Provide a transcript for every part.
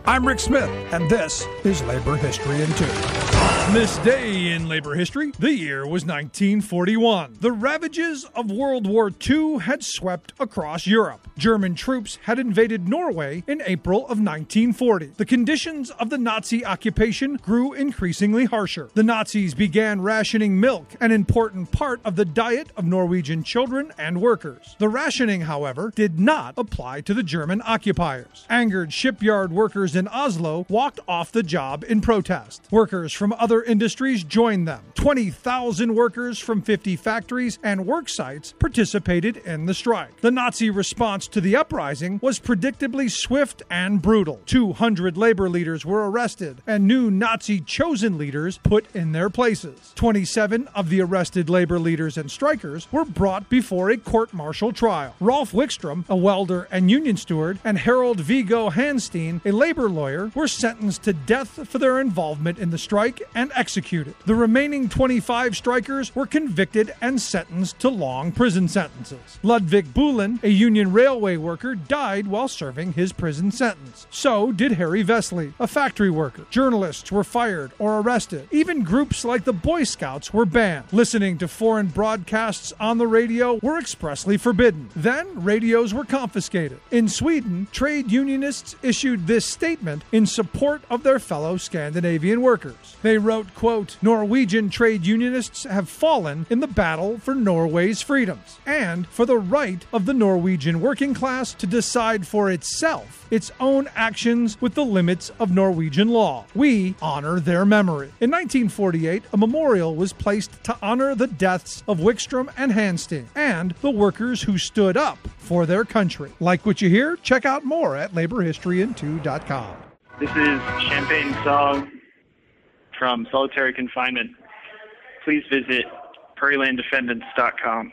I'm Rick Smith, and this is Labor History in 2. On this day in labor history, the year was 1941. The ravages of World War II had swept across Europe. German troops had invaded Norway in April of 1940. The conditions of the Nazi occupation grew increasingly harsher. The Nazis began rationing milk, an important part of the diet of Norwegian children and workers. The rationing, however, did not apply to the German occupiers. Angered shipyard workers in Oslo walked off the job in protest. Workers from other industries joined them. 20,000 workers from 50 factories and work sites participated in the strike. The Nazi response to the uprising was predictably swift and brutal. 200 labor leaders were arrested and new Nazi chosen leaders put in their places. 27 of the arrested labor leaders and strikers were brought before a court-martial trial. Rolf Wickstrom, a welder and union steward, and Harold Viggo Hanstein, a labor lawyer, were sentenced to death for their involvement in the strike and executed. The remaining 25 strikers were convicted and sentenced to long prison sentences. Ludwig Bulin, a union railway worker, died while serving his prison sentence. So did Harry Vesely, a factory worker. Journalists were fired or arrested. Even groups like the Boy Scouts were banned. Listening to foreign broadcasts on the radio were expressly forbidden. Then radios were confiscated. In Sweden, trade unionists issued this statement in support of their fellow Scandinavian workers. They wrote, quote, "Norwegian trade unionists have fallen in the battle for Norway's freedoms and for the right of the Norwegian working class to decide for itself its own actions with the limits of Norwegian law. We honor their memory." In 1948, a memorial was placed to honor the deaths of Wickstrom and Hanstein and the workers who stood up for their country. Like what you hear? Check out more at laborhistoryin2.com. This is Champagne Song from Solitary Confinement. Please visit PrairieLandDefendants.com.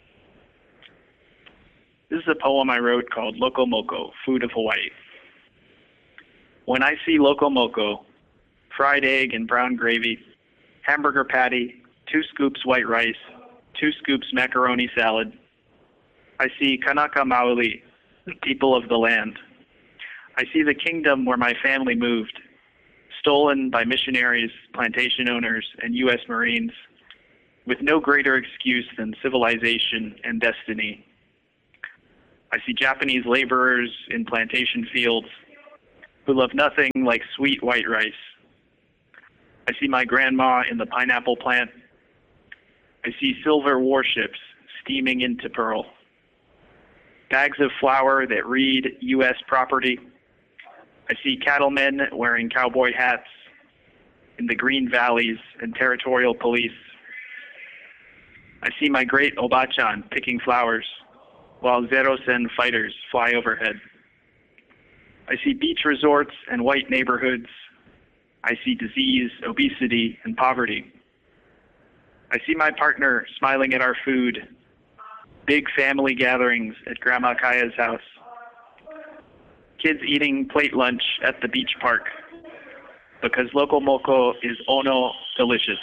This is a poem I wrote called Loco Moco, Food of Hawaii. When I see Loco Moco, fried egg and brown gravy, hamburger patty, 2 scoops white rice, 2 scoops macaroni salad, I see Kanaka Maoli, the people of the land. I see the kingdom where my family moved, stolen by missionaries, plantation owners, and U.S. Marines, with no greater excuse than civilization and destiny. I see Japanese laborers in plantation fields who love nothing like sweet white rice. I see my grandma in the pineapple plant. I see silver warships steaming into Pearl. Bags of flour that read U.S. property. I see cattlemen wearing cowboy hats in the green valleys and territorial police. I see my great Obachan picking flowers while Zero-Sen fighters fly overhead. I see beach resorts and white neighborhoods. I see disease, obesity, and poverty. I see my partner smiling at our food, big family gatherings at Grandma Kaya's house, kids eating plate lunch at the beach park, because Loco Moco is ono delicious.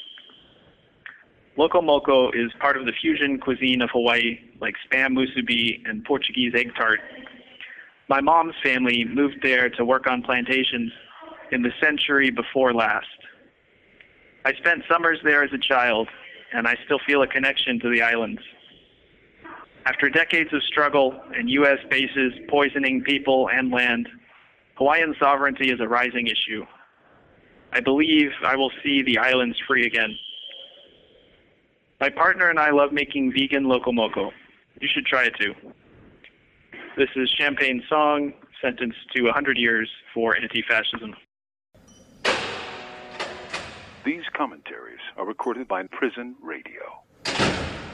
Loco Moco is part of the fusion cuisine of Hawaii, like Spam musubi and Portuguese egg tart. My mom's family moved there to work on plantations in the century before last. I spent summers there as a child, and I still feel a connection to the islands. After decades of struggle and U.S. bases poisoning people and land, Hawaiian sovereignty is a rising issue. I believe I will see the islands free again. My partner and I love making vegan Loco Moco. You should try it too. This is Champagne Song, sentenced to 100 years for anti-fascism. These commentaries are recorded by Prison Radio.